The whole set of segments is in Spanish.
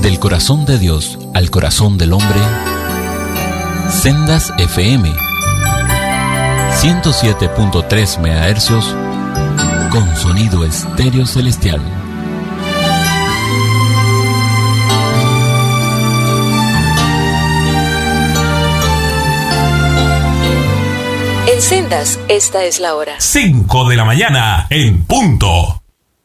Del corazón de Dios al corazón del hombre, Sendas FM 107.3 MHz con sonido estéreo celestial. En Sendas, esta es la hora. 5 de la mañana en punto.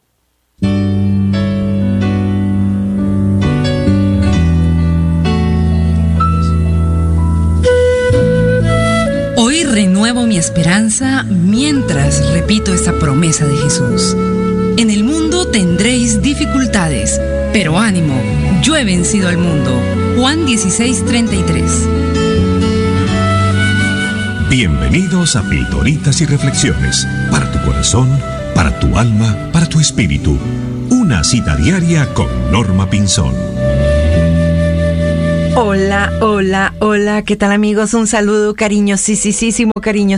Hoy renuevo mi esperanza mientras repito esta promesa de Jesús. En el mundo tendréis dificultades, pero ánimo, yo he vencido al mundo. Juan 16:33. Bienvenidos a Pildoritas y Reflexiones, para tu corazón, para tu alma, para tu espíritu. Una cita diaria con Norma Pinzón. Hola, hola, hola, ¿qué tal amigos? Un saludo cariñosísimo.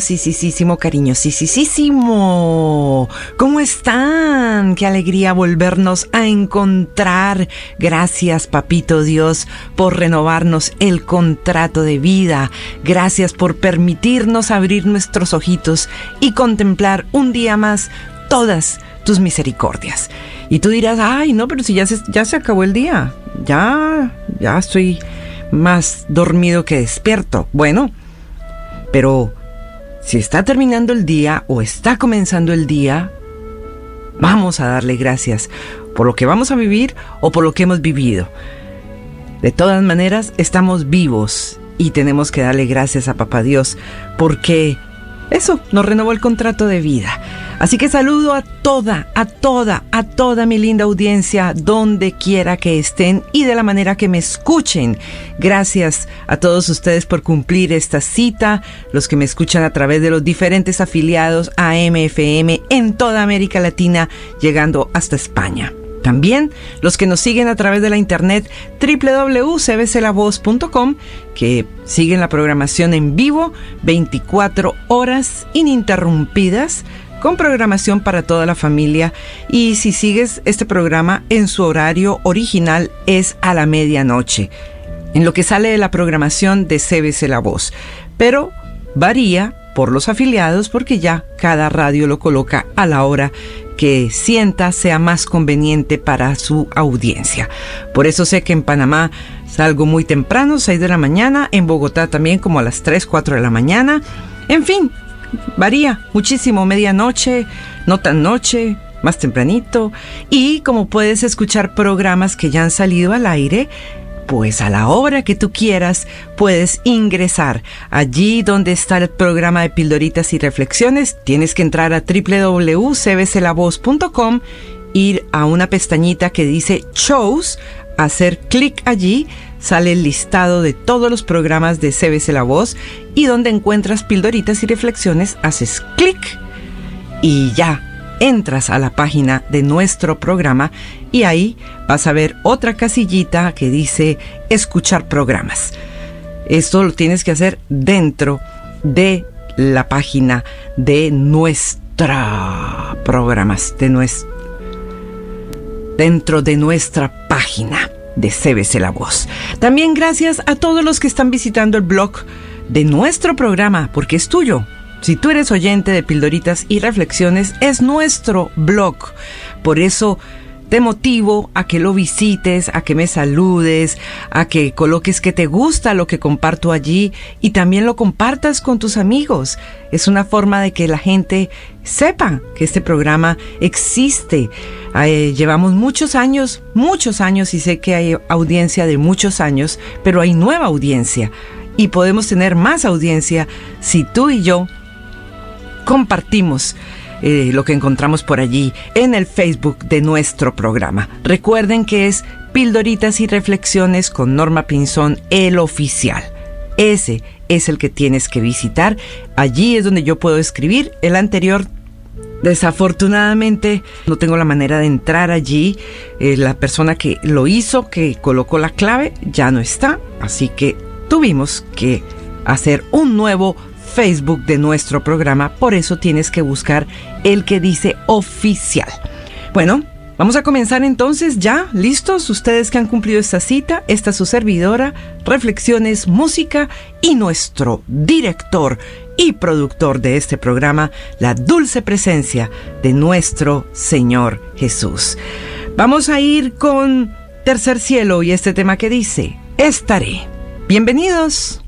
¿Cómo están? Qué alegría volvernos a encontrar. Gracias, Papito Dios, por renovarnos el contrato de vida. Gracias por permitirnos abrir nuestros ojitos y contemplar un día más todas tus misericordias. Y tú dirás, ay, no, pero si ya se acabó el día. Ya estoy más dormido que despierto. Bueno, pero si está terminando el día o está comenzando el día, vamos a darle gracias por lo que vamos a vivir o por lo que hemos vivido. De todas maneras, estamos vivos y tenemos que darle gracias a Papá Dios porque eso nos renovó el contrato de vida. Así que saludo a toda mi linda audiencia, donde quiera que estén y de la manera que me escuchen. Gracias a todos ustedes por cumplir esta cita, los que me escuchan a través de los diferentes afiliados AM/FM en toda América Latina, llegando hasta España. También los que nos siguen a través de la internet www.cbclavoz.com, que siguen la programación en vivo 24 horas ininterrumpidas, con programación para toda la familia. Y si sigues este programa en su horario original es a la medianoche, en lo que sale de la programación de CBC La Voz, pero varía por los afiliados porque ya cada radio lo coloca a la hora que sea más conveniente para su audiencia. Por eso sé que en Panamá salgo muy temprano, 6 de la mañana, en Bogotá también como a las 3, 4 de la mañana. En fin, varía muchísimo, medianoche, no tan noche, más tempranito. Y como puedes escuchar programas que ya han salido al aire, pues a la hora que tú quieras puedes ingresar allí donde está el programa de Pildoritas y Reflexiones. Tienes que entrar a www.cbclavoz.com, ir a una pestañita que dice Shows, hacer clic allí, sale el listado de todos los programas de CBC La Voz, y donde encuentras Pildoritas y Reflexiones haces clic y ya entras a la página de nuestro programa y ahí vas a ver otra casillita que dice escuchar programas. Esto lo tienes que hacer dentro de la página de nuestra programas, dentro de nuestra página de CBC La Voz. También gracias a todos los que están visitando el blog de nuestro programa, porque es tuyo. Si tú eres oyente de Pildoritas y Reflexiones, es nuestro blog. Por eso te motivo a que lo visites, a que me saludes, a que coloques que te gusta lo que comparto allí y también lo compartas con tus amigos. Es una forma de que la gente sepa que este programa existe. Llevamos muchos años y sé que hay audiencia de muchos años, pero hay nueva audiencia y podemos tener más audiencia si tú y yo compartimos lo que encontramos por allí en el Facebook de nuestro programa. Recuerden que es Pildoritas y Reflexiones con Norma Pinzón, el oficial. Ese es el que tienes que visitar. Allí es donde yo puedo escribir. El anterior, desafortunadamente, no tengo la manera de entrar allí. La persona que lo hizo, que colocó la clave, ya no está. Así que tuvimos que hacer un nuevo Facebook de nuestro programa. Por eso tienes que buscar el que dice oficial. Bueno, Vamos a comenzar entonces ya, ¿listos? Ustedes que han cumplido esta cita, esta es su servidora, Reflexiones, Música y nuestro director y productor de este programa, la dulce presencia de nuestro Señor Jesús. Vamos a ir con Tercer Cielo y este tema que dice, estaré. Bienvenidos.